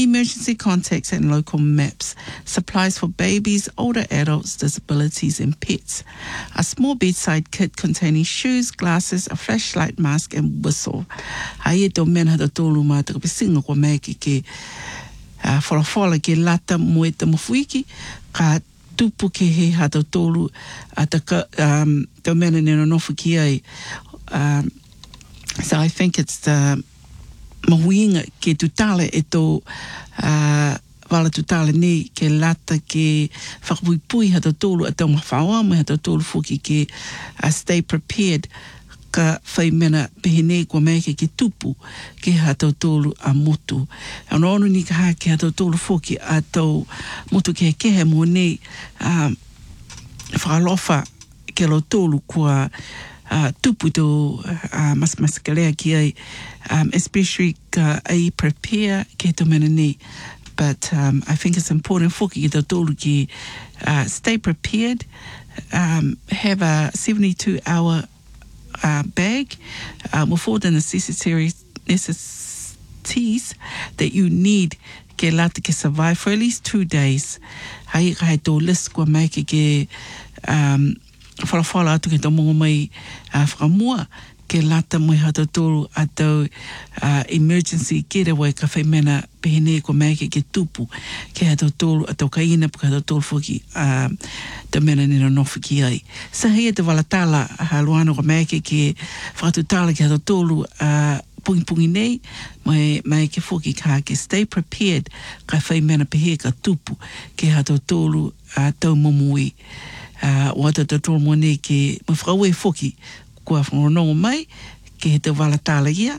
emergency contacts and local maps, supplies for babies, older adults, disabilities and pets, a small bedside kit containing shoes, glasses, a flashlight, mask and whistle. Hai e tō mena hata tōlu mā te kapisinga ko mai ke whalafola ke lata mo e te mawhuiki, ka tupu ke he hata tōlu a te mena nena nofu ki ai. So I think it's the mahuinga ke tutale e tō wala tutale nei ke lata ke whakapuipui hata tōlu a tau mawhaoa mo hata tōlu fuki ke stay prepared ka whai mena pehene kua mea ke tupu ke hata tōlu a motu. Ano onu ni ka haa ke hata tōlu fuki a tau motu ke kehe mo nei whakalofa ke lo tōlu kua tupu tō mas ka lea ki ai, especially ka ai prepare ke tō mena nei. But I think it's important fuki ke tō tōlu ki stay prepared, have a 72-hour bag with all the necessities that you need ke lata ke survive for at least 2 days. Hai tō list kua mai ke whalawhala atu ke tō mongo mai whakamua ke lata mai hata tōru a tau emergency getaway ka whai mena pehene ko mai ke tupu ke hata tōru a tau kaina puka hata tōru fuki te mena nina nofu ki ai. Sa hea te walatala luana ko mai ke whakatutala ke hata tōru pungi nei mai ke fuki ka ke stay prepared ka whai mena pehe ka tupu ke hata tōru a tau momui. Wata te tōru mo nei ke mawhakaue fuki kua whanonongo mai ke he te walatala ia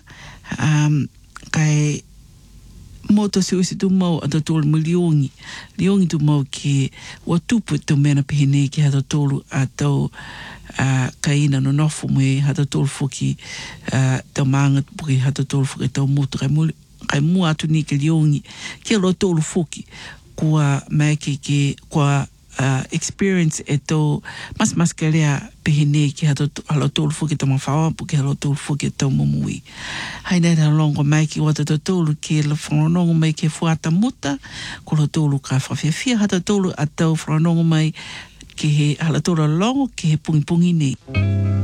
kai moto se usi tu mau a te tōru mo liongi tu mau ke wa tupu te mena pehene ke hata tōru a tau kaina no nofu mo e hata tōru fuki tau maanga puki hata tōru fuki tau moto kai mua atu ni ke liongi ke lo tōru fuki kua mai ke kua experience e tō mas ka rea pehene ki halo tōlu fuki tō mawhawapu ki halo tōlu fuki tō momui. Hai nei tā longo mai ki wata tō tōlu ke le whanonongo mai ke fuata muta, ko lo tōlu ka whawhiawhia hata tōlu a tau whanonongo mai ke he hala tōlu longo ke he pungi nei.